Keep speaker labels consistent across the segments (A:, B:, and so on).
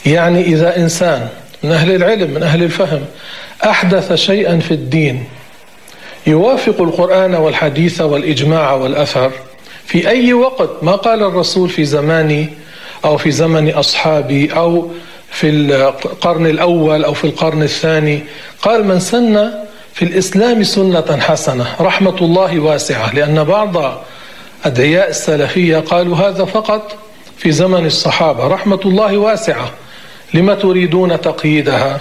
A: يعني إذا إنسان من أهل العلم من أهل الفهم أحدث شيئا في الدين يوافق القرآن والحديث والإجماع والأثر في أي وقت، ما قال الرسول في زماني أو في زمن أصحابي أو في القرن الأول أو في القرن الثاني، قال: من سن في الإسلام سنة حسنة. رحمة الله واسعة، لأن بعض أدعياء السلفية قالوا هذا فقط في زمن الصحابة. رحمة الله واسعة، لما تريدون تقييدها؟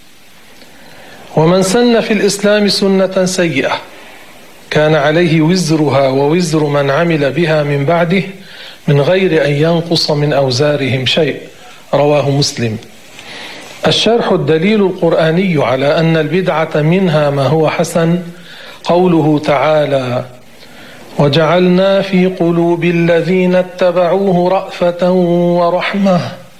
A: ومن سن في الإسلام سنة سيئة كان عليه وزرها ووزر من عمل بها من بعده من غير أن ينقص من أوزارهم شيء. رواه مسلم. الشرح: الدليل القرآني على أن البدعة منها ما هو حسن قوله تعالى: وجعلنا في قلوب الذين اتبعوه رأفة ورحمة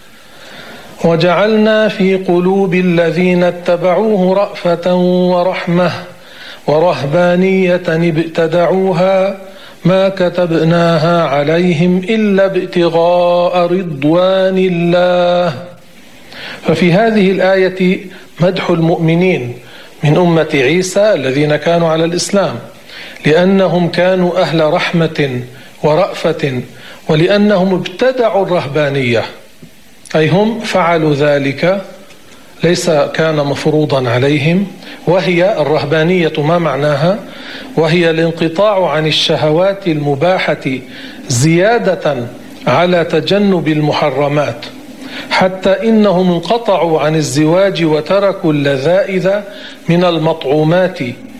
A: وجعلنا في قلوب الذين اتبعوه رأفة ورحمة ورهبانية ابتدعوها ما كتبناها عليهم إلا ابتغاء رضوان الله. ففي هذه الآية مدح المؤمنين من أمة عيسى الذين كانوا على الإسلام، لأنهم كانوا أهل رحمة ورأفة، ولأنهم ابتدعوا الرهبانية، أي هم فعلوا ذلك، ليس كان مفروضا عليهم. وهي الرهبانية ما معناها؟ وهي الانقطاع عن الشهوات المباحة زيادة على تجنب المحرمات، حتى إنهم انقطعوا عن الزواج وتركوا اللذائذ من المطعومات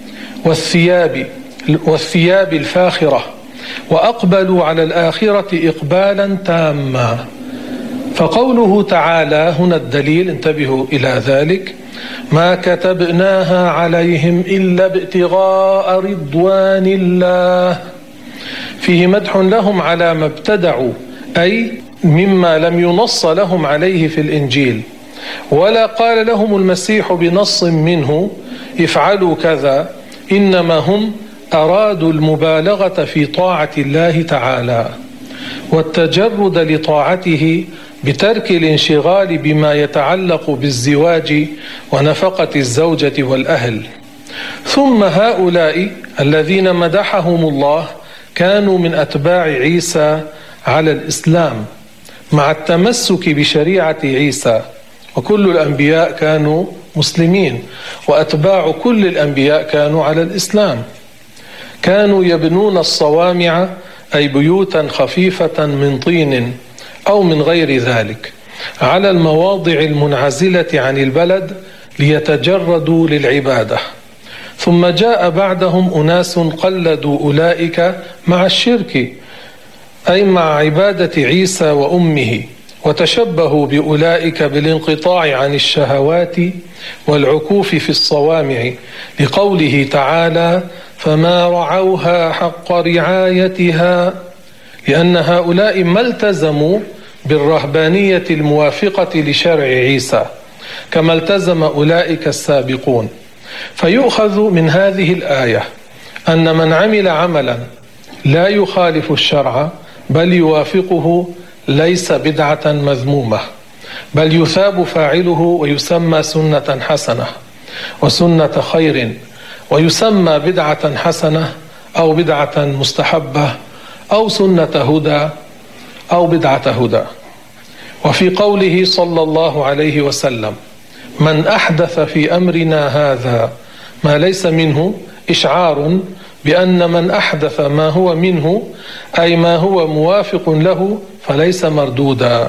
A: والثياب الفاخرة، وأقبلوا على الآخرة إقبالا تاما. فقوله تعالى هنا الدليل، انتبهوا إلى ذلك: ما كتبناها عليهم إلا ابتغاء رضوان الله، فيه مدح لهم على ما ابتدعوا، أي مما لم ينص لهم عليه في الإنجيل، ولا قال لهم المسيح بنص منه افعلوا كذا، إنما هم أرادوا المبالغة في طاعة الله تعالى والتجرد لطاعته بترك الانشغال بما يتعلق بالزواج ونفقة الزوجة والأهل. ثم هؤلاء الذين مدحهم الله كانوا من أتباع عيسى على الإسلام مع التمسك بشريعة عيسى، وكل الأنبياء كانوا مسلمين، وأتباع كل الأنبياء كانوا على الإسلام. كانوا يبنون الصوامع، أي بيوتا خفيفة من طين أو من غير ذلك، على المواضع المنعزلة عن البلد ليتجردوا للعبادة. ثم جاء بعدهم أناس قلدوا أولئك مع الشرك، أي مع عبادة عيسى وأمه، وتشبهوا بأولئك بالانقطاع عن الشهوات والعكوف في الصوامع، لقوله تعالى: فما رعوها حق رعايتها، لأن هؤلاء ما التزموا بالرهبانية الموافقة لشرع عيسى كما التزم أولئك السابقون. فيؤخذ من هذه الآية أن من عمل عملا لا يخالف الشرع بل يوافقه ليس بدعة مذمومة، بل يثاب فاعله ويسمى سنة حسنة وسنة خير، ويسمى بدعة حسنة أو بدعة مستحبة أو سنة هدى أو بدعة هدى. وفي قوله صلى الله عليه وسلم: من أحدث في أمرنا هذا ما ليس منه، إشعار بأن من أحدث ما هو منه أي ما هو موافق له فليس مردودا.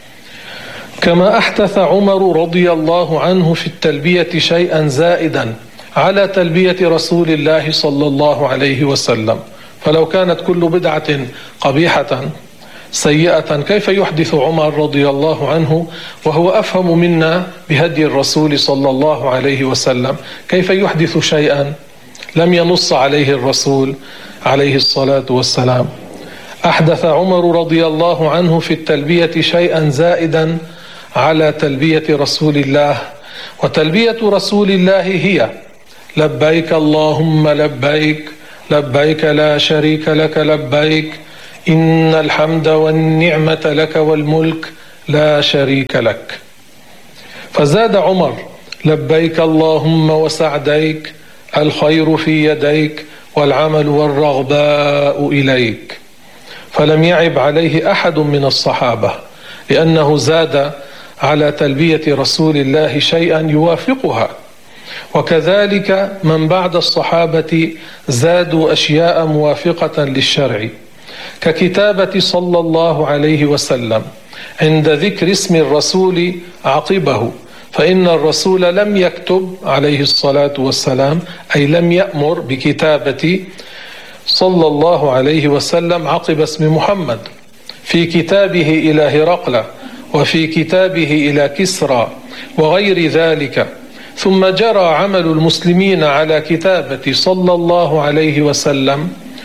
A: كما أحدث عمر رضي الله عنه في التلبية شيئا زائدا على تلبية رسول الله صلى الله عليه وسلم، فلو كانت كل بدعة قبيحة سيئة كيف يحدث عمر رضي الله عنه وهو أفهم منا بهدي الرسول صلى الله عليه وسلم؟ كيف يحدث شيئا لم ينص عليه الرسول عليه الصلاة والسلام؟ أحدث عمر رضي الله عنه في التلبية شيئا زائدا على تلبية رسول الله، وتلبية رسول الله هي: لبيك اللهم لبيك، لبيك لا شريك لك لبيك، إن الحمد والنعمة لك والملك لا شريك لك. فزاد عمر: لبيك اللهم وسعديك، الخير في يديك والعمل والرغباء إليك. فلم يعب عليه أحد من الصحابة، لأنه زاد على تلبية رسول الله شيئا يوافقها. وكذلك من بعد الصحابة زادوا أشياء موافقة للشرع، ككتابة صلى الله عليه وسلم عند ذكر اسم الرسول عقبه، فإن الرسول لم يكتب عليه الصلاة والسلام، أي لم يأمر بكتابة صلى الله عليه وسلم عقب اسم محمد في كتابه إلى هرقل وفي كتابه إلى كسرى وغير ذلك. ثم جرى عمل المسلمين على كتابة صلى الله عليه وسلم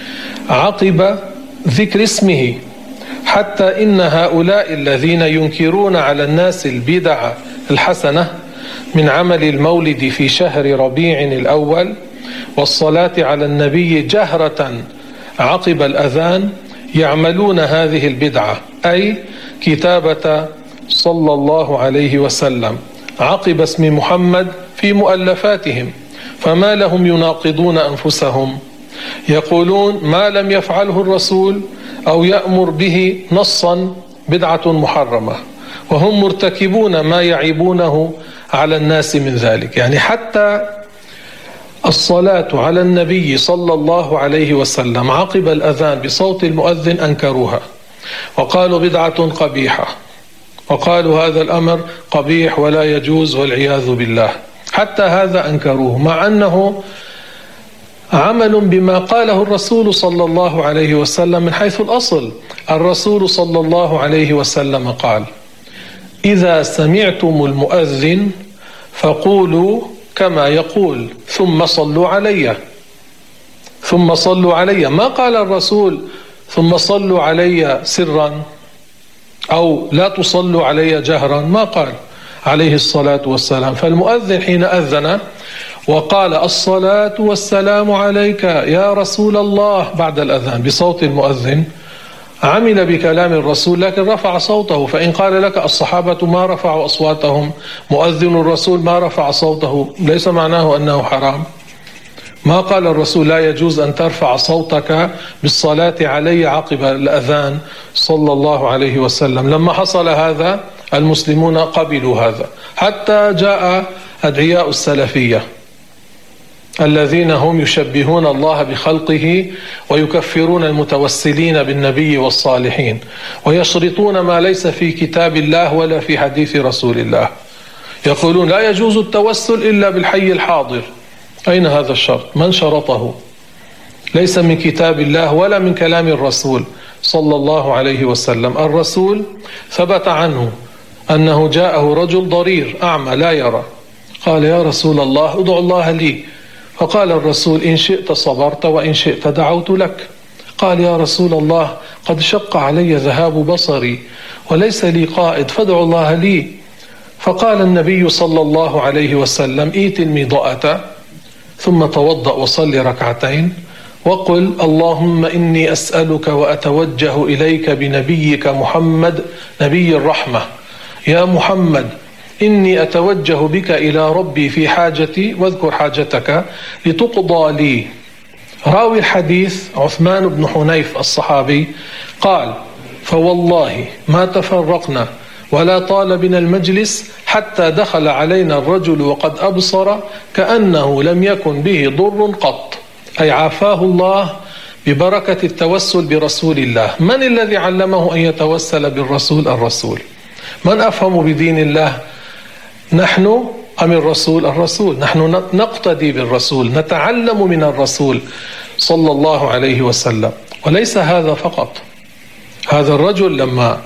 A: عقب ذكر اسمه، حتى إن هؤلاء الذين ينكرون على الناس البدع الحسنة من عمل المولد في شهر ربيع الأول والصلاة على النبي جهرة عقب الأذان يعملون هذه البدعة، أي كتابة صلى الله عليه وسلم عقب اسم محمد في مؤلفاتهم. فما لهم يناقضون أنفسهم؟ يقولون ما لم يفعله الرسول أو يأمر به نصا بدعة محرمة، وهم مرتكبون ما يعيبونه على الناس من ذلك. يعني حتى الصلاة على النبي صلى الله عليه وسلم عقب الأذان بصوت المؤذن أنكروها وقالوا بدعة قبيحة، وقالوا هذا الأمر قبيح ولا يجوز والعياذ بالله. حتى هذا أنكروه، مع أنه عمل بما قاله الرسول صلى الله عليه وسلم من حيث الأصل. الرسول صلى الله عليه وسلم قال: إذا سمعتم المؤذن فقولوا كما يقول ثم صلوا علي. ثم صلوا علي، ما قال الرسول ثم صلوا علي سرا أو لا تصلوا علي جهرا، ما قال عليه الصلاة والسلام. فالمؤذن حين أذن وقال الصلاة والسلام عليك يا رسول الله بعد الأذان بصوت المؤذن، عمل بكلام الرسول لكن رفع صوته. فإن قال لك الصحابة ما رفعوا أصواتهم، مؤذن الرسول ما رفع صوته، ليس معناه أنه حرام. ما قال الرسول لا يجوز أن ترفع صوتك بالصلاة علي عقب الأذان صلى الله عليه وسلم. لما حصل هذا المسلمون قبلوا هذا، حتى جاء أدعياء السلفية الذين هم يشبهون الله بخلقه ويكفرون المتوسلين بالنبي والصالحين ويشرطون ما ليس في كتاب الله ولا في حديث رسول الله. يقولون لا يجوز التوسل إلا بالحي الحاضر. أين هذا الشرط؟ من شرطه؟ ليس من كتاب الله ولا من كلام الرسول صلى الله عليه وسلم. الرسول ثبت عنه أنه جاءه رجل ضرير أعمى لا يرى، قال يا رسول الله ادعو الله لي، فقال الرسول إن شئت صبرت وإن شئت دعوت لك. قال يا رسول الله قد شق علي ذهاب بصري وليس لي قائد فادعو الله لي. فقال النبي صلى الله عليه وسلم ائت المضاءة ثم توضأ وصل ركعتين وقل اللهم إني أسألك وأتوجه إليك بنبيك محمد نبي الرحمة، يا محمد إني أتوجه بك إلى ربي في حاجتي واذكر حاجتك لتقضى لي. راوي الحديث عثمان بن حنيف الصحابي قال فوالله ما تفرقنا ولا طال بنا المجلس حتى دخل علينا الرجل وقد أبصر كأنه لم يكن به ضر قط، أي عافاه الله ببركة التوسل برسول الله. من الذي علمه أن يتوسل بالرسول؟ الرسول. من أفهم بدين الله؟ نحن أم الرسول؟ الرسول. نحن نقتدي بالرسول، نتعلم من الرسول صلى الله عليه وسلم. وليس هذا فقط، هذا الرجل لما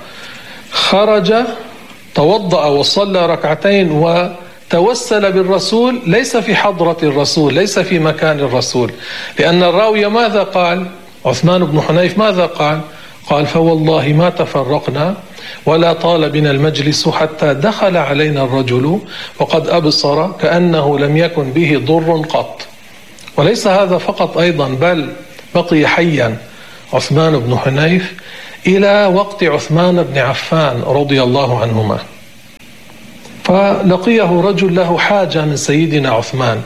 A: خرج توضأ وصلى ركعتين وتوسل بالرسول ليس في حضرة الرسول، ليس في مكان الرسول، لأن الراوي ماذا قال؟ عثمان بن حنيف ماذا قال؟ قال فوالله ما تفرقنا ولا طال بنا المجلس حتى دخل علينا الرجل وقد أبصر كأنه لم يكن به ضر قط. وليس هذا فقط أيضا، بل بقي حيا عثمان بن حنيف إلى وقت عثمان بن عفان رضي الله عنهما. فلقيه رجل له حاجة من سيدنا عثمان،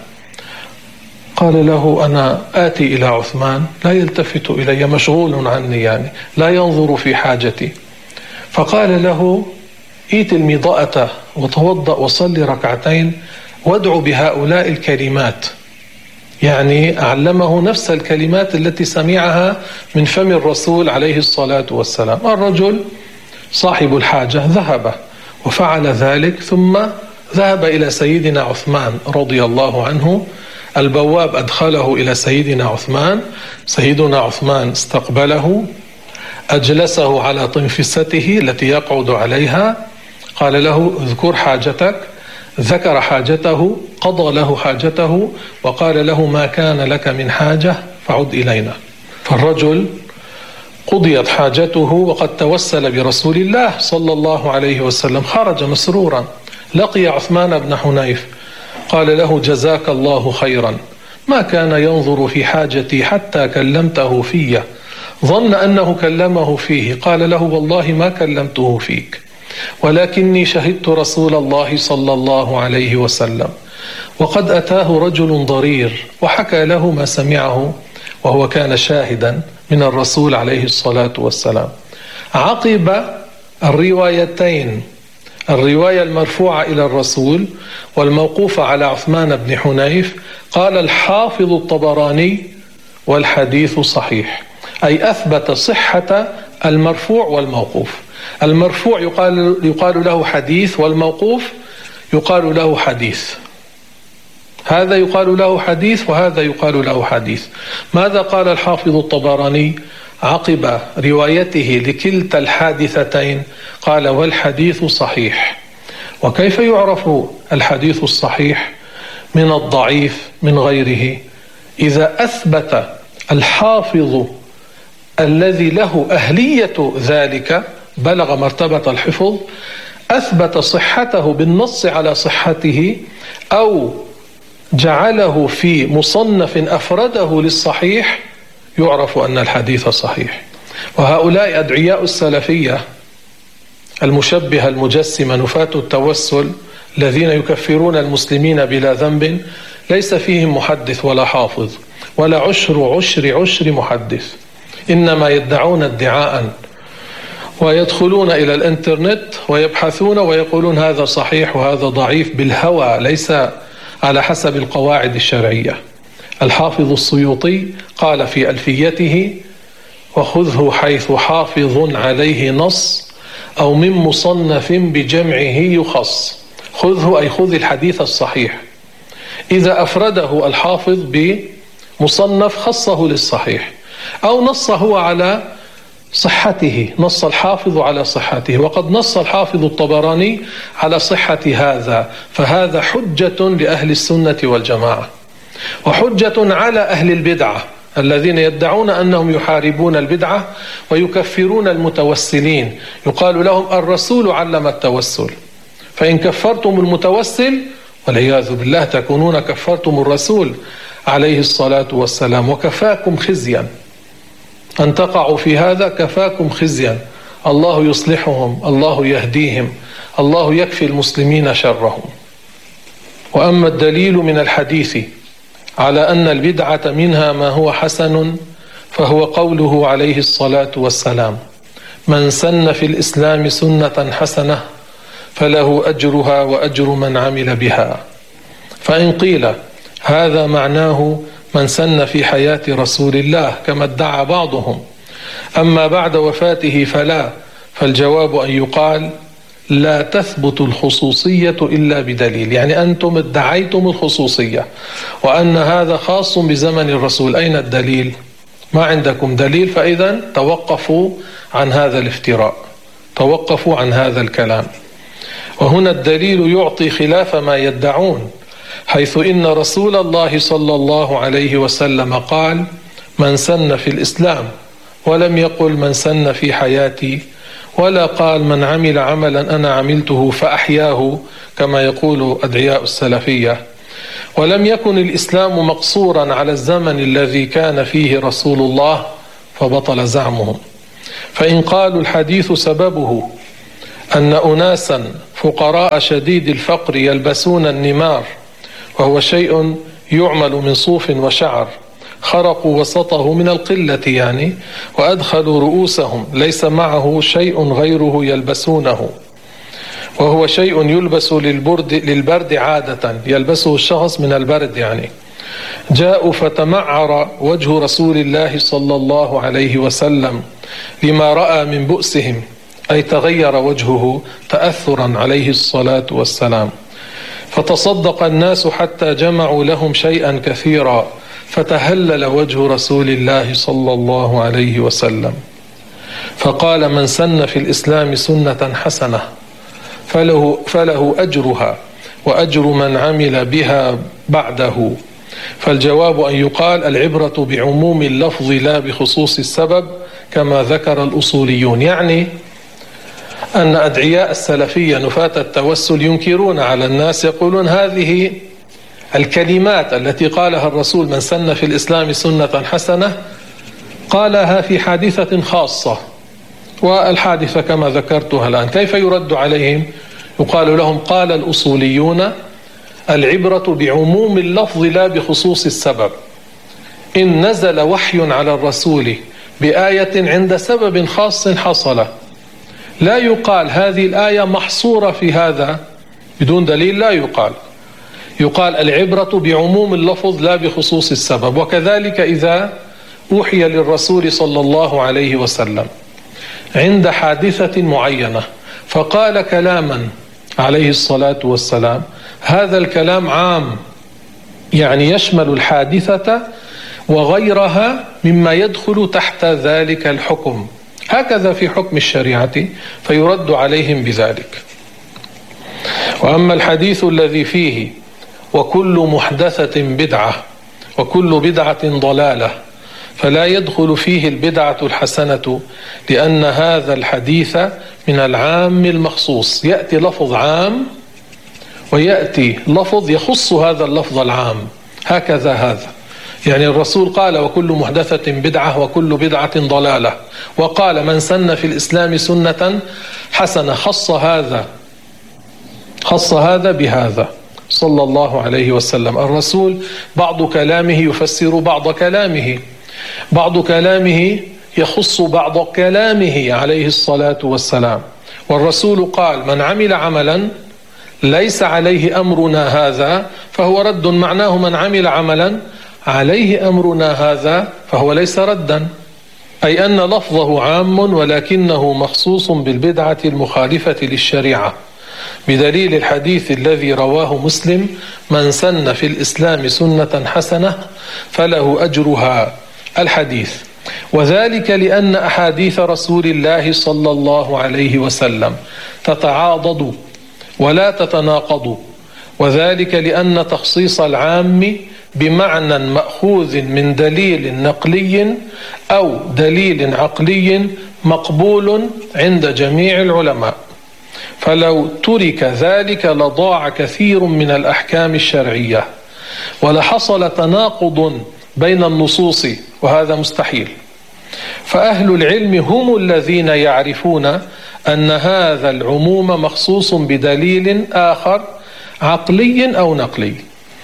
A: قال له: أنا آتي إلى عثمان لا يلتفت إلي، مشغول عني، يعني لا ينظر في حاجتي. فقال له: إيت المضاءة وتوضأ وصلي ركعتين وادعو بهؤلاء الكلمات. يعني علمه نفس الكلمات التي سمعها من فم الرسول عليه الصلاة والسلام. الرجل صاحب الحاجة ذهب وفعل ذلك، ثم ذهب إلى سيدنا عثمان رضي الله عنه. البواب أدخله إلى سيدنا عثمان، سيدنا عثمان استقبله، أجلسه على طنفسته التي يقعد عليها، قال له: اذكر حاجتك. ذكر حاجته، قضى له حاجته، وقال له: ما كان لك من حاجة فعد إلينا. فالرجل قضيت حاجته وقد توسل برسول الله صلى الله عليه وسلم، خرج مسرورا، لقي عثمان بن حنيف، قال له: جزاك الله خيرا، ما كان ينظر في حاجتي حتى كلمته في، ظن أنه كلمه فيه. قال له: والله ما كلمته فيك، ولكني شهدت رسول الله صلى الله عليه وسلم، وقد أتاه رجل ضرير وحكى له ما سمعه، وهو كان شاهدا من الرسول عليه الصلاة والسلام. عقب الروايتين، الرواية المرفوعة إلى الرسول والموقوفة على عثمان بن حنيف، قال الحافظ الطبراني: والحديث صحيح، أي أثبت صحة المرفوع والموقوف. المرفوع يقال له حديث، والموقوف يقال له حديث. هذا يقال له حديث وهذا يقال له حديث. ماذا قال الحافظ الطبراني عقب روايته لكلتا الحادثتين؟ قال: والحديث صحيح. وكيف يعرف الحديث الصحيح من الضعيف من غيره؟ إذا أثبت الحافظ الذي له أهلية ذلك، بلغ مرتبة الحفظ، أثبت صحته بالنص على صحته، أو جعله في مصنف أفرده للصحيح، يعرف أن الحديث صحيح. وهؤلاء أدعياء السلفية المشبهة المجسمة نفاة التوسل الذين يكفرون المسلمين بلا ذنب، ليس فيهم محدث ولا حافظ ولا عشر محدث، إنما يدعون ادعاء ويدخلون إلى الإنترنت ويبحثون ويقولون هذا صحيح وهذا ضعيف بالهوى، ليس على حسب القواعد الشرعية. الحافظ السيوطي قال في ألفيته: وخذه حيث حافظ عليه نص، أو من مصنف بجمعه يخص. خذه أي خذ الحديث الصحيح. إذا أفرده الحافظ بمصنف خصه للصحيح، أو نص هو على صحته، نص الحافظ على صحته، وقد نص الحافظ الطبراني على صحة هذا، فهذا حجة لأهل السنة والجماعة، وحجة على أهل البدعة الذين يدعون أنهم يحاربون البدعة ويكفرون المتوسلين. يقال لهم: الرسول علم التوسل، فإن كفرتم المتوسل والعياذ بالله تكونون كفرتم الرسول عليه الصلاة والسلام، وكفاكم خزيا أن تقعوا في هذا، كفاكم خزيا. الله يصلحهم، الله يهديهم، الله يكفي المسلمين شرهم. وأما الدليل من الحديث على أن البدعة منها ما هو حسن، فهو قوله عليه الصلاة والسلام: من سن في الإسلام سنة حسنة فله أجرها وأجر من عمل بها. فإن قيل هذا معناه من سن في حياة رسول الله كما ادعى بعضهم، أما بعد وفاته فلا، فالجواب أن يقال: لا تثبت الخصوصية إلا بدليل. يعني أنتم ادعيتم الخصوصية وأن هذا خاص بزمن الرسول، أين الدليل؟ ما عندكم دليل، فإذا توقفوا عن هذا الافتراء، توقفوا عن هذا الكلام. وهنا الدليل يعطي خلاف ما يدعون، حيث إن رسول الله صلى الله عليه وسلم قال: من سن في الإسلام، ولم يقل من سن في حياتي، ولا قال من عمل عملا أنا عملته فأحياه كما يقول أدعياء السلفية. ولم يكن الإسلام مقصورا على الزمن الذي كان فيه رسول الله، فبطل زعمهم. فإن قالوا الحديث سببه أن أناسا فقراء شديد الفقر يلبسون النمار، وهو شيء يعمل من صوف وشعر، خرقوا وسطه من القلة يعني، وأدخلوا رؤوسهم ليس معه شيء غيره يلبسونه، وهو شيء يلبس للبرد عادة، يلبسه الشخص من البرد يعني. جاءوا فتمعر وجه رسول الله صلى الله عليه وسلم لما رأى من بؤسهم، أي تغير وجهه تأثرا عليه الصلاة والسلام. فتصدق الناس حتى جمعوا لهم شيئا كثيرا، فتهلل وجه رسول الله صلى الله عليه وسلم، فقال: من سن في الإسلام سنة حسنة فله أجرها وأجر من عمل بها بعده. فالجواب أن يقال: العبرة بعموم اللفظ لا بخصوص السبب كما ذكر الأصوليون. يعني أن أدعياء السلفية نفاة التوسل ينكرون على الناس، يقولون هذه الكلمات التي قالها الرسول من سن في الإسلام سنة حسنة قالها في حادثة خاصة، والحادثة كما ذكرتها الآن. كيف يرد عليهم؟ يقال لهم: قال الأصوليون العبرة بعموم اللفظ لا بخصوص السبب. إن نزل وحي على الرسول بآية عند سبب خاص حصل، لا يقال هذه الآية محصورة في هذا بدون دليل، لا يقال. يقال العبرة بعموم اللفظ لا بخصوص السبب. وكذلك إذا أوحي للرسول صلى الله عليه وسلم عند حادثة معينة فقال كلاما عليه الصلاة والسلام، هذا الكلام عام، يعني يشمل الحادثة وغيرها مما يدخل تحت ذلك الحكم. هكذا في حكم الشريعة، فيرد عليهم بذلك. وأما الحديث الذي فيه وكل محدثة بدعة وكل بدعة ضلالة فلا يدخل فيه البدعة الحسنة، لأن هذا الحديث من العام المخصوص. يأتي لفظ عام ويأتي لفظ يخص هذا اللفظ العام، هكذا هذا. يعني الرسول قال وكل محدثة بدعة وكل بدعة ضلالة، وقال من سن في الإسلام سنة حسنة، خص هذا بهذا صلى الله عليه وسلم. الرسول بعض كلامه يفسر بعض كلامه، بعض كلامه يخص بعض كلامه عليه الصلاة والسلام. والرسول قال من عمل عملا ليس عليه أمرنا هذا فهو رد، معناه من عمل عملا عليه أمرنا هذا فهو ليس ردا، أي أن لفظه عام ولكنه مخصوص بالبدعة المخالفة للشريعة، بدليل الحديث الذي رواه مسلم من سن في الإسلام سنة حسنة فله أجرها، الحديث. وذلك لأن أحاديث رسول الله صلى الله عليه وسلم تتعاضد ولا تتناقض، وذلك لأن تخصيص العام بمعنى مأخوذ من دليل نقلي أو دليل عقلي مقبول عند جميع العلماء، فلو ترك ذلك لضاع كثير من الأحكام الشرعية ولحصل تناقض بين النصوص، وهذا مستحيل. فأهل العلم هم الذين يعرفون أن هذا العموم مخصوص بدليل آخر عقلي أو نقلي.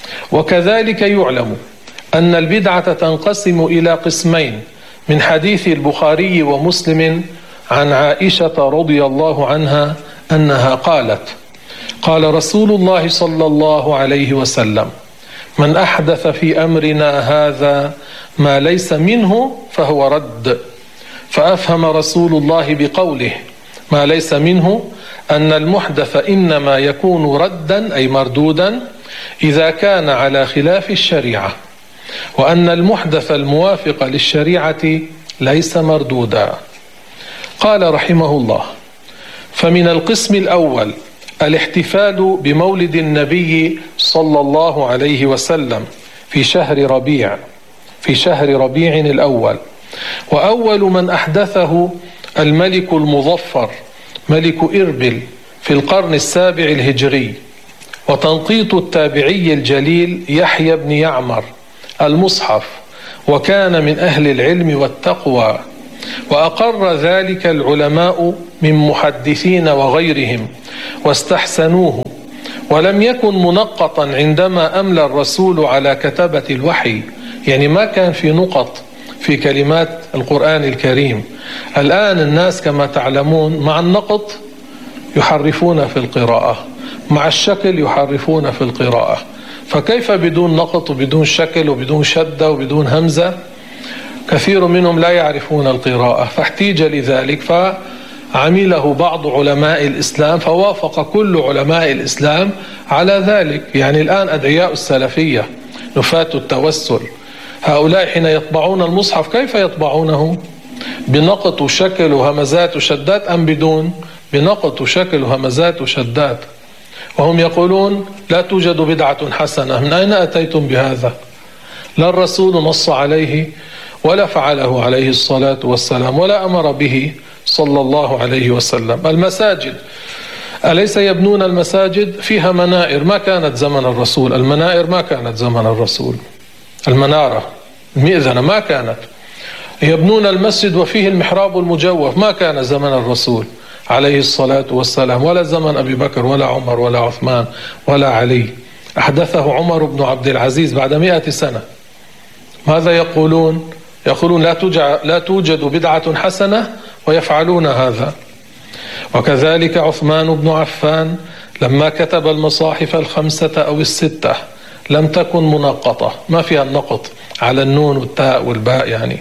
A: وكذلك يعلم أن البدعة تنقسم إلى قسمين، من حديث البخاري ومسلم عن عائشة رضي الله عنها أنها قالت قال رسول الله صلى الله عليه وسلم من أحدث في أمرنا هذا ما ليس منه فهو رد. فأفهم رسول الله بقوله ما ليس منه أن المحدث إنما يكون ردا أي مردودا إذا كان على خلاف الشريعة، وأن المحدث الموافق للشريعة ليس مردودا. قال رحمه الله فمن القسم الأول الاحتفال بمولد النبي صلى الله عليه وسلم في شهر ربيع الأول، وأول من أحدثه الملك المظفر ملك إربل في القرن السابع الهجري، وتنقيط التابعي الجليل يحيى بن يعمر المصحف، وكان من أهل العلم والتقوى، وأقر ذلك العلماء من محدثين وغيرهم واستحسنوه، ولم يكن منقطا عندما أملى الرسول على كتبة الوحي، يعني ما كان في نقط في كلمات القرآن الكريم. الآن الناس كما تعلمون مع النقط يحرفون في القراءة، مع الشكل يحرفون في القراءة، فكيف بدون نقط وبدون شكل وبدون شدة وبدون همزة؟ كثير منهم لا يعرفون القراءة، فاحتيج لذلك فعمله بعض علماء الإسلام، فوافق كل علماء الإسلام على ذلك. يعني الآن أدعياء السلفية نفاة التوسل هؤلاء حين يطبعون المصحف كيف يطبعونه؟ بنقط وشكل وهمزات وشدات أم بدون؟ بنقط وشكل وهمزات وشدات، وهم يقولون لا توجد بدعة حسنة. من أين أتيتم بهذا؟ لا الرسول نص عليه ولا فعله عليه الصلاة والسلام ولا أمر به صلى الله عليه وسلم. المساجد أليس يبنون المساجد؟ فيها منائر، ما كانت زمن الرسول. المنائر ما كانت زمن الرسول. المنارة المئذنة ما كانت. يبنون المسجد وفيه المحراب المجوف، ما كان زمن الرسول عليه الصلاة والسلام، ولا زمن أبي بكر ولا عمر ولا عثمان ولا علي. أحدثه عمر بن عبد العزيز بعد 100 سنة. ماذا يقولون؟ يقولون لا توجد بدعة حسنة ويفعلون هذا. وكذلك عثمان بن عفان لما كتب المصاحف 5 أو 6 لم تكن منقطة، ما فيها النقط على النون والتاء والباء يعني.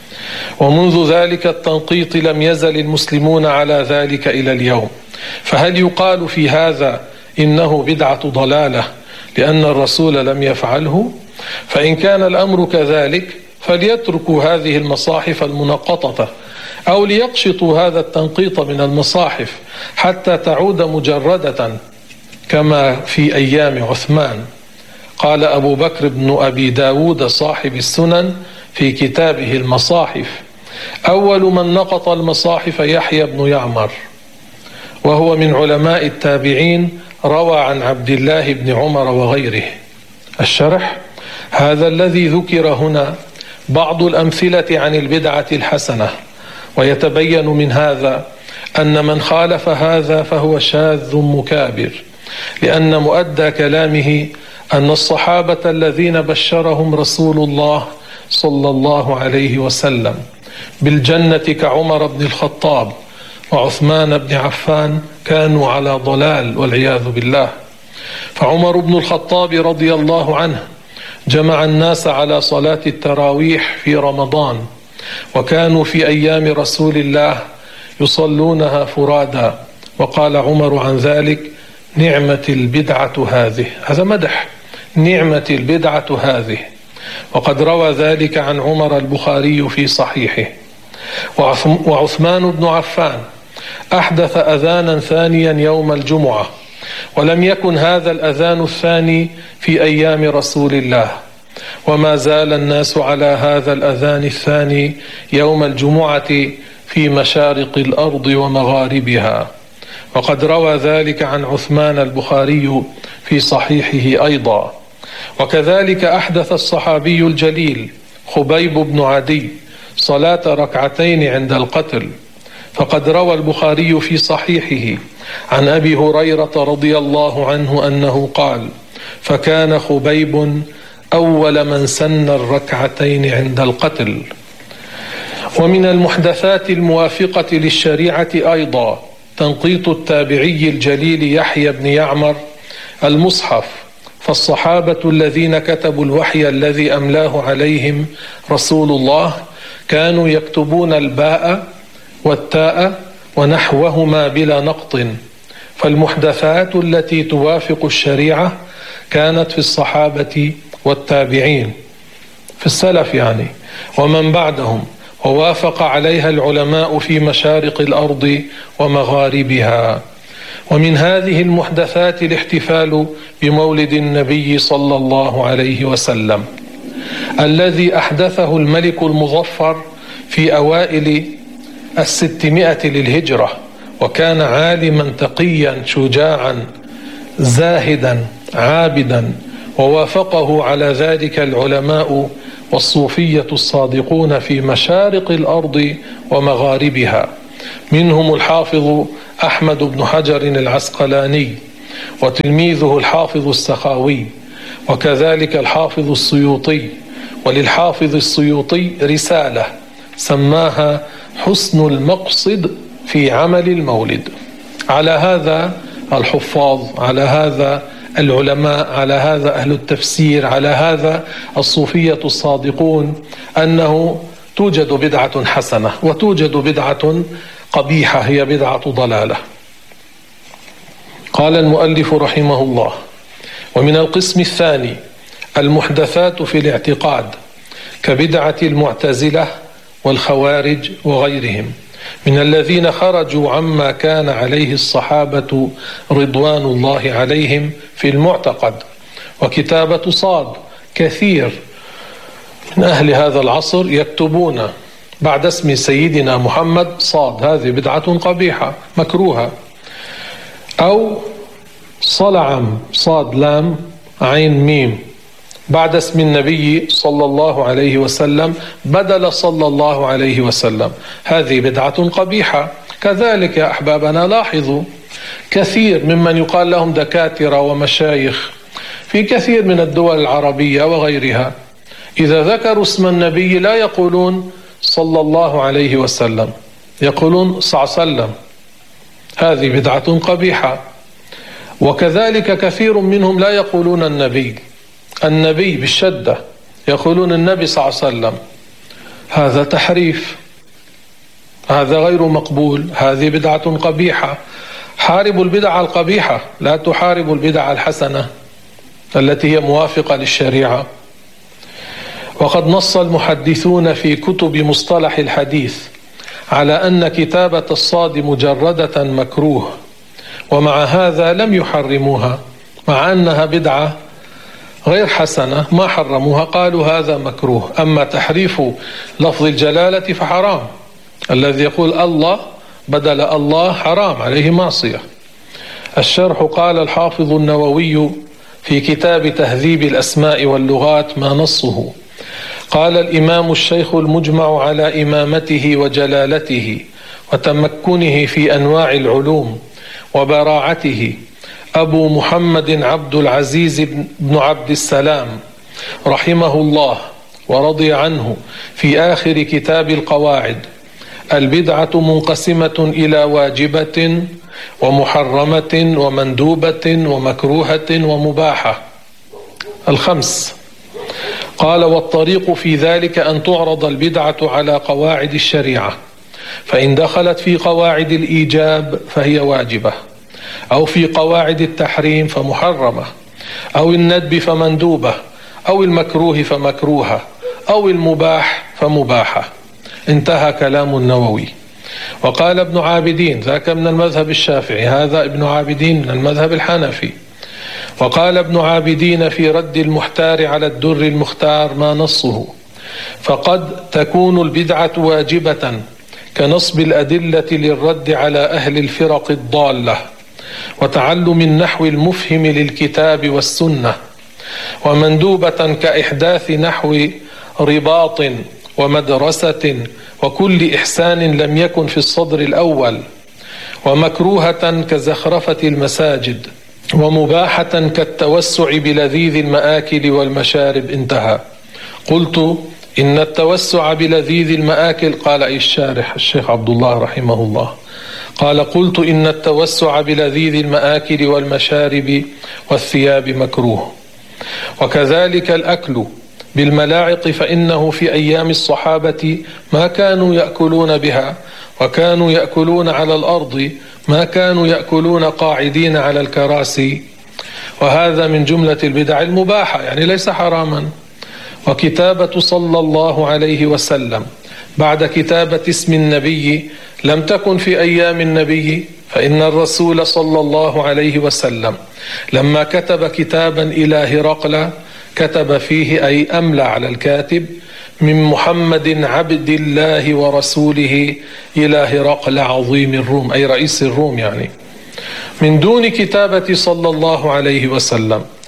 A: ومنذ ذلك التنقيط لم يزل المسلمون على ذلك إلى اليوم. فهل يقال في هذا إنه بدعة ضلالة لأن الرسول لم يفعله؟ فإن كان الأمر كذلك فليتركوا هذه المصاحف المنقطة، أو ليقشطوا هذا التنقيط من المصاحف حتى تعود مجردة كما في أيام عثمان. قال أبو بكر بن أبي داود صاحب السنن في كتابه المصاحف: أول من نقط المصاحف يحيى بن يعمر، وهو من علماء التابعين، روى عن عبد الله بن عمر وغيره. الشرح: هذا الذي ذكر هنا بعض الأمثلة عن البدعة الحسنة، ويتبين من هذا أن من خالف هذا فهو شاذ مكابر، لأن مؤدى كلامه أن الصحابة الذين بشرهم رسول الله صلى الله عليه وسلم بالجنة كعمر بن الخطاب وعثمان بن عفان كانوا على ضلال والعياذ بالله. فعمر بن الخطاب رضي الله عنه جمع الناس على صلاة التراويح في رمضان، وكانوا في أيام رسول الله يصلونها فرادا، وقال عمر عن ذلك: نعمة البدعة هذه. هذا مدح، نعمة البدعة هذه. وقد روى ذلك عن عمر البخاري في صحيحه. وعثمان بن عفان أحدث أذانا ثانيا يوم الجمعة، ولم يكن هذا الأذان الثاني في أيام رسول الله، وما زال الناس على هذا الأذان الثاني يوم الجمعة في مشارق الأرض ومغاربها. وقد روى ذلك عن عثمان البخاري في صحيحه أيضا. وكذلك أحدث الصحابي الجليل خبيب بن عدي صلاة ركعتين عند القتل، فقد روى البخاري في صحيحه عن أبي هريرة رضي الله عنه أنه قال: فكان خبيب أول من سن الركعتين عند القتل. ومن المحدثات الموافقة للشريعة أيضا تنقيط التابعي الجليل يحيى بن يعمر المصحف، فالصحابة الذين كتبوا الوحي الذي أملاه عليهم رسول الله كانوا يكتبون الباء والتاء ونحوهما بلا نقط. فالمحدثات التي توافق الشريعة كانت في الصحابة والتابعين، في السلف يعني، ومن بعدهم، ووافق عليها العلماء في مشارق الأرض ومغاربها. ومن هذه المحدثات الاحتفال بمولد النبي صلى الله عليه وسلم، الذي أحدثه الملك المظفر في أوائل 600 للهجرة، وكان عالما تقيا شجاعا زاهدا عابدا، ووافقه على ذلك العلماء والصوفية الصادقون في مشارق الأرض ومغاربها، منهم الحافظ أحمد بن حجر العسقلاني وتلميذه الحافظ السخاوي، وكذلك الحافظ السيوطي. وللحافظ السيوطي رسالة سماها حسن المقصد في عمل المولد. على هذا الحفاظ، على هذا العلماء، على هذا أهل التفسير، على هذا الصوفية الصادقون، أنه توجد بدعة حسنة وتوجد بدعة قبيحة، هي بدعة ضلالة. قال المؤلف رحمه الله: ومن القسم الثاني المحدثات في الاعتقاد كبدعة المعتزلة والخوارج وغيرهم من الذين خرجوا عما كان عليه الصحابة رضوان الله عليهم في المعتقد. وكتابة صاد كثير من أهل هذا العصر يكتبون بعد اسم سيدنا محمد صاد، هذه بدعة قبيحة مكروهة. أو صلعم صاد لام عين ميم بعد اسم النبي صلى الله عليه وسلم بدل صلى الله عليه وسلم، هذه بدعة قبيحة. كذلك يا أحبابنا لاحظوا كثير ممن يقال لهم دكاترة ومشايخ في كثير من الدول العربية وغيرها، إذا ذكروا اسم النبي لا يقولون صلى الله عليه وسلم، يقولون صلى الله عليه وسلم، هذه بدعة قبيحة. وكذلك كثير منهم لا يقولون النبي بالشدة، يقولون النبي صلى الله عليه وسلم، هذا تحريف، هذا غير مقبول، هذه بدعة قبيحة. حاربوا البدع القبيحة، لا تحاربوا البدع الحسنة التي هي موافقة للشريعة. وقد نص المحدثون في كتب مصطلح الحديث على أن كتابة الصاد مجردة مكروه، ومع هذا لم يحرموها، مع أنها بدعة غير حسنة ما حرموها، قالوا هذا مكروه. أما تحريف لفظ الجلالة فحرام، الذي يقول الله بدل الله حرام، عليه معصية. الشرح قال الحافظ النووي في كتاب تهذيب الأسماء واللغات ما نصه، قال الإمام الشيخ المجمع على إمامته وجلالته وتمكنه في أنواع العلوم وبراعته أبو محمد عبد العزيز بن عبد السلام رحمه الله ورضي عنه في آخر كتاب القواعد: البدعة منقسمة إلى واجبة ومحرمة ومندوبة ومكروهة ومباحة، الخمس. قال: والطريق في ذلك أن تعرض البدعة على قواعد الشريعة، فإن دخلت في قواعد الإيجاب فهي واجبة، أو في قواعد التحريم فمحرمة، أو الندب فمندوبة، أو المكروه فمكروهة، أو المباح فمباحة. انتهى كلام النووي. وقال ابن عابدين، ذاك من المذهب الشافعي، هذا ابن عابدين من المذهب الحنفي. وقال ابن عابدين في رد المحتار على الدر المختار ما نصه: فقد تكون البدعة واجبة كنصب الأدلة للرد على أهل الفرق الضالة، وتعلم النحو المفهم للكتاب والسنة، ومندوبة كإحداث نحو رباط ومدرسة وكل إحسان لم يكن في الصدر الأول، ومكروهة كزخرفة المساجد، ومباحة كالتوسع بلذيذ المآكل والمشارب. انتهى. قلت: إن التوسع بلذيذ المآكل، قال أي الشارح الشيخ عبد الله رحمه الله، قال: قلت إن التوسع بلذيذ المآكل والمشارب والثياب مكروه. وكذلك الأكل بالملاعق، فإنه في أيام الصحابة ما كانوا يأكلون بها، وكانوا يأكلون على الأرض، ما كانوا يأكلون قاعدين على الكراسي، وهذا من جملة البدع المباحة، يعني ليس حراما. وكتابة صلى الله عليه وسلم بعد كتابة اسم النبي لم تكن في أيام النبي، فإن الرسول صلى الله عليه وسلم لما كتب كتابا إلى هرقل كتب فيه، أي أملى على الكاتب: من محمد عبد الله ورسوله إلى هرقل عظيم الروم، أي رئيس الروم يعني، من دون كتابة صلى الله عليه وسلم.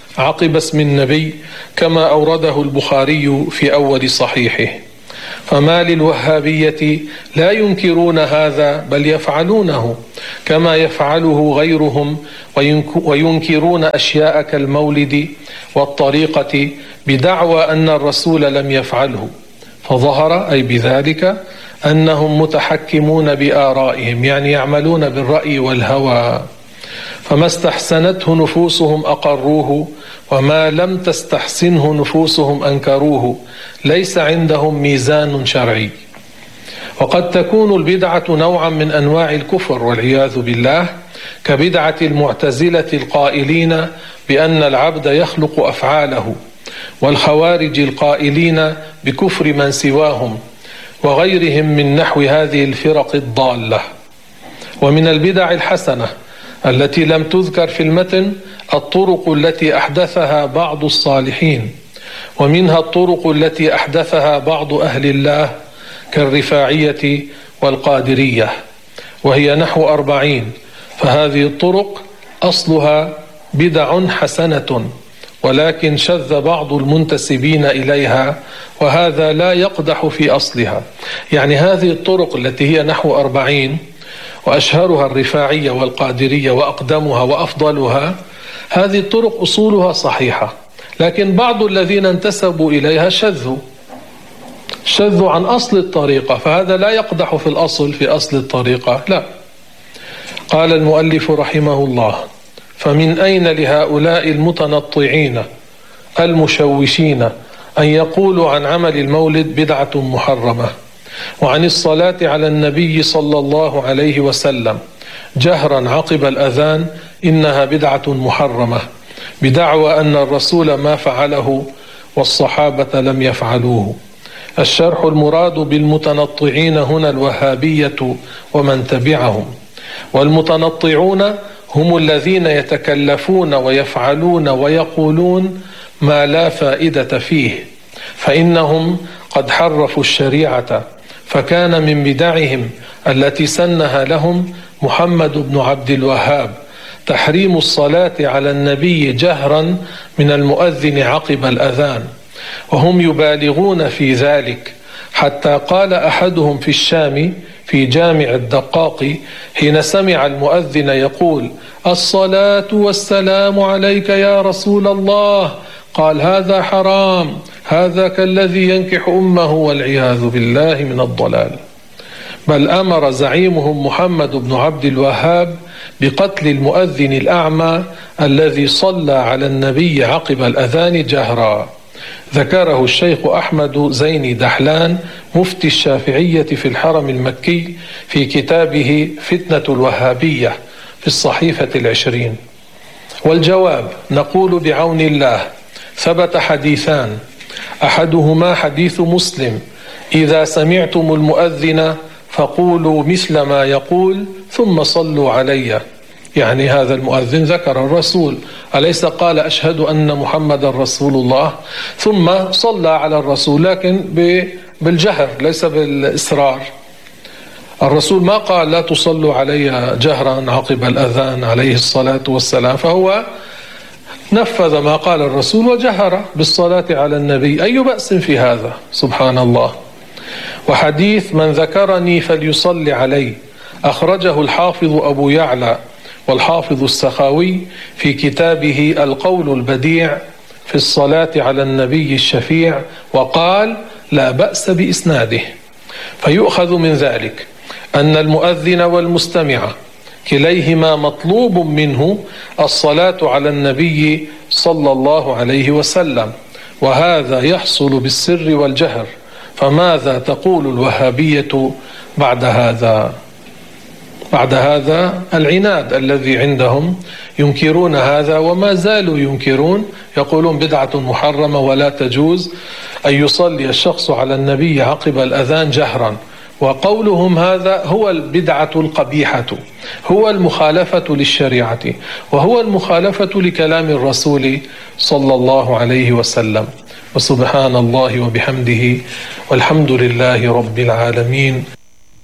A: عقب اسم النبي كما أورده البخاري في أول صحيحه. فما للوهابية لا ينكرون هذا بل يفعلونه كما يفعله غيرهم، وينكرون أشياء كالمولد والطريقة بدعوى أن الرسول لم يفعله، فظهر أي بذلك أنهم متحكمون بآرائهم، يعني يعملون بالرأي والهوى، فما استحسنته نفوسهم أقروه وما لم تستحسنه نفوسهم أنكروه، ليس عندهم ميزان شرعي. وقد تكون البدعة نوعا من أنواع الكفر والعياذ بالله، كبدعة المعتزلة القائلين بأن العبد يخلق أفعاله، والخوارج القائلين بكفر من سواهم، وغيرهم من نحو هذه الفرق الضالة. ومن البدع الحسنة التي لم تذكر في المتن الطرق التي أحدثها بعض الصالحين، ومنها الطرق التي أحدثها بعض أهل الله كالرفاعية والقادرية، وهي نحو 40، فهذه الطرق أصلها بدع حسنة، ولكن شذ بعض المنتسبين إليها، وهذا لا يقدح في أصلها. يعني هذه الطرق التي هي نحو 40 وأشهرها الرفاعية والقادرية وأقدمها وأفضلها، هذه الطرق أصولها صحيحة، لكن بعض الذين انتسبوا إليها شذوا عن أصل الطريقة، فهذا لا يقدح في الأصل في أصل الطريقة، لا. قال المؤلف رحمه الله: فمن أين لهؤلاء المتنطعين المشوشين أن يقولوا عن عمل المولد بدعة محرمة، وعن الصلاة على النبي صلى الله عليه وسلم جهرا عقب الأذان إنها بدعة محرمة، بدعوى أن الرسول ما فعله والصحابة لم يفعلوه. الشرح: المراد بالمتنطعين هنا الوهابية ومن تبعهم، والمتنطعون هم الذين يتكلفون ويفعلون ويقولون ما لا فائدة فيه، فإنهم قد حرفوا الشريعة، فكان من بدعهم التي سنها لهم محمد بن عبد الوهاب تحريم الصلاة على النبي جهرا من المؤذن عقب الأذان، وهم يبالغون في ذلك، حتى قال أحدهم في الشام في جامع الدقاق حين سمع المؤذن يقول: الصلاة والسلام عليك يا رسول الله، قال: هذا حرام، هذا كالذي ينكح أمه، والعياذ بالله من الضلال. بل أمر زعيمهم محمد بن عبد الوهاب بقتل المؤذن الأعمى الذي صلى على النبي عقب الأذان جهرا. ذكره الشيخ أحمد زين دحلان مفتي الشافعية في الحرم المكي في كتابه فتنة الوهابية في الصحيفة 20. والجواب: نقول بعون الله ثبت حديثان، أحدهما حديث مسلم: إذا سمعتم المؤذن فقولوا مثل ما يقول ثم صلوا علي. يعني هذا المؤذن ذكر الرسول، أليس قال: أشهد أن محمد رسول الله، ثم صلى على الرسول، لكن بالجهر ليس بالإسرار. الرسول ما قال: لا تصلوا علي جهرا عقب الأذان عليه الصلاة والسلام، فهو نفذ ما قال الرسول وجهر بالصلاة على النبي. أي بأس في هذا؟ سبحان الله. وحديث من ذكرني فليصلي علي أخرجه الحافظ أبو يعلى والحافظ السخاوي في كتابه القول البديع في الصلاة على النبي الشفيع، وقال: لا بأس بإسناده. فيؤخذ من ذلك أن المؤذن والمستمع كليهما مطلوب منه الصلاة على النبي صلى الله عليه وسلم، وهذا يحصل بالسر والجهر. فماذا تقول الوهابية بعد هذا؟ بعد هذا العناد الذي عندهم، ينكرون هذا وما زالوا ينكرون، يقولون بدعة محرمة ولا تجوز أن يصلي الشخص على النبي عقب الأذان جهرا. وقولهم هذا هو البدعة القبيحة، هو المخالفة للشريعة، وهو المخالفة لكلام الرسول صلى الله عليه وسلم. وسبحان الله وبحمده، والحمد لله رب العالمين.